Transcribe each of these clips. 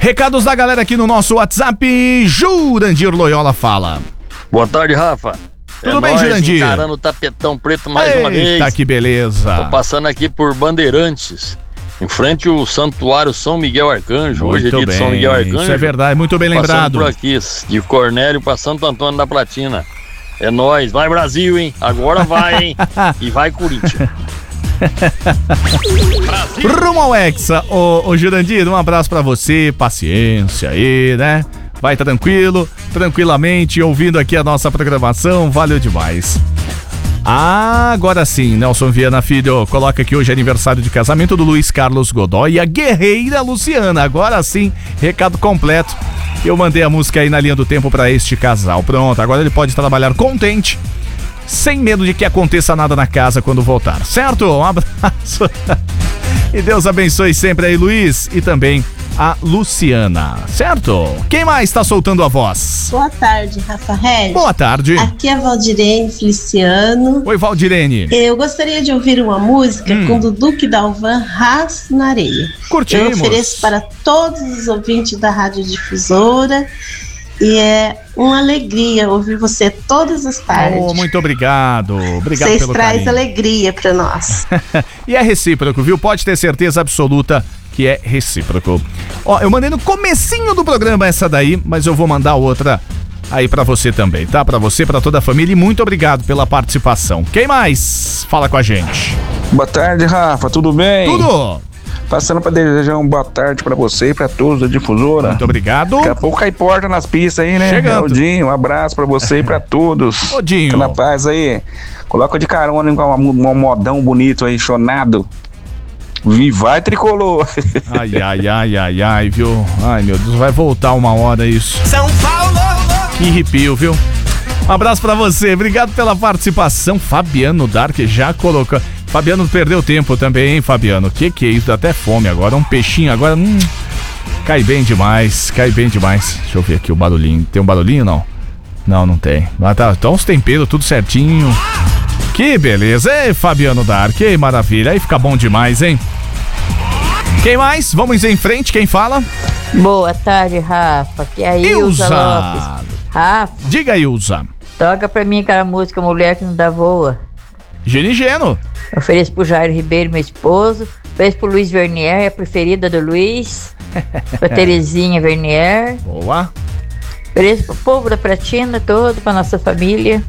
Recados da galera aqui no nosso WhatsApp. Jurandir Loyola fala. Boa tarde, Rafa. Tudo bem, Jurandir? Encarando o tapetão preto mais uma vez. Tá, que beleza. Tô passando aqui por Bandeirantes, em frente ao Santuário São Miguel Arcanjo. Muito Hoje é dia de São Miguel Arcanjo. Isso é verdade, muito bem lembrado. Passando por aqui, de Cornélio pra Santo Antônio da Platina. É nóis, vai Brasil, hein? Agora vai, hein? E vai Corinthians. Rumo ao Hexa, ô Jurandir, um abraço pra você, paciência aí, né? Vai tranquilamente, ouvindo aqui a nossa programação, valeu demais. Agora sim, Nelson Viana Filho, coloca aqui hoje aniversário de casamento do Luiz Carlos Godoy e a guerreira Luciana. Agora sim, recado completo. Eu mandei a música aí na linha do tempo pra este casal. Pronto, agora ele pode trabalhar contente, sem medo de que aconteça nada na casa quando voltar, certo? Um abraço. E Deus abençoe sempre aí, Luiz, e também a Luciana, certo? Quem mais tá soltando a voz? Boa tarde, Rafa Regis. Boa tarde. Aqui é a Valdirene Feliciano. Oi, Valdirene. Eu gostaria de ouvir uma música com Dudu e Dalvan, Rastro na Areia. Curtimos. Eu ofereço para todos os ouvintes da Rádio Difusora. E é uma alegria ouvir você todas as tardes. Oh, muito obrigado. Obrigado Vocês pelo trazem carinho. alegria para nós. E é recíproco, viu? Pode ter certeza absoluta que é recíproco. Ó, eu mandei no comecinho do programa essa daí, mas eu vou mandar outra aí pra você também, tá? Pra você, pra toda a família, e muito obrigado pela participação. Quem mais fala com a gente? Boa tarde, Rafa, tudo bem? Tudo! Passando para desejar uma boa tarde para você e para todos da Difusora. Muito obrigado. Daqui a pouco cai porta nas pistas aí, né? Chegando. Odinho, um abraço para você e para todos. Odinho. Fica na paz aí. Coloca de carona com um modão bonito aí, chonado. Vai tricolor. Ai, viu? Ai, meu Deus, vai voltar uma hora isso. São Paulo! Que arrepio, viu? Um abraço pra você, obrigado pela participação. Fabiano Dark já colocou. Fabiano perdeu tempo também, hein, Fabiano? Que é isso? Dá até fome agora. Um peixinho agora. Cai bem demais, Deixa eu ver aqui o barulhinho. Tem um barulhinho, não? Não tem. Ah, tá. Então os temperos, tudo certinho. Que beleza, ei, Fabiano Dark, que maravilha. Aí fica bom demais, hein? Quem mais? Vamos em frente, quem fala? Boa tarde, Rafa. Aqui é a Ilza Lopes. Rafa. Diga, Ilza. Toca pra mim aquela música Mulher que não dá voa. Genigeno. Ofereço pro Jairo Ribeiro, meu esposo. Ofereço pro Luiz Vernier, a preferida do Luiz. Pra Terezinha Vernier. Boa. Ofereço pro povo da Pratina todo, pra nossa família.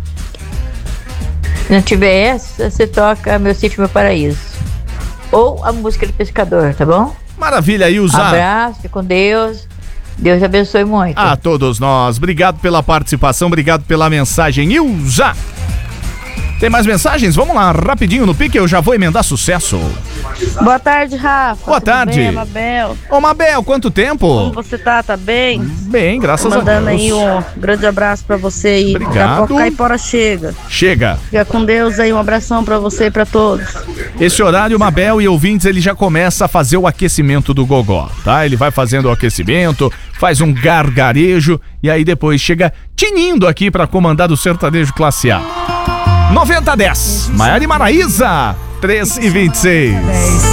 Se não tiver essa, você toca Meu Sítio, Meu Paraíso. Ou a música do pescador, tá bom? Maravilha, Ilza. Abraço, fique com Deus. Deus te abençoe muito. A todos nós. Obrigado pela participação, obrigado pela mensagem, Ilza. Tem mais mensagens? Vamos lá, rapidinho no pique, eu já vou emendar sucesso. Boa tarde, Rafa. Boa tarde. Bem, Mabel? Ô, Mabel, quanto tempo? Como você tá? Tá bem? Bem, graças a Deus. Mandando aí um grande abraço pra você aí. Obrigado. Daqui a pouco Caipora chega. Chega. Fica com Deus aí, um abração pra você e pra todos. Esse horário, Mabel e ouvintes, ele já começa a fazer o aquecimento do gogó, tá? Ele vai fazendo o aquecimento, faz um gargarejo e aí depois chega tinindo aqui pra comandar o sertanejo classe A. 90-10, Maiara e Maraísa, 3 e 26.